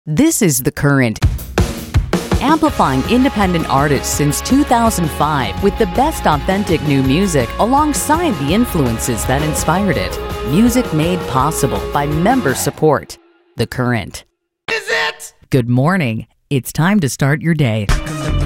This is The Current, amplifying independent artists since 2005 with the best authentic new music alongside the influences that inspired it. Music made possible by member support. The Current. Is it? Good morning. It's time to start your day.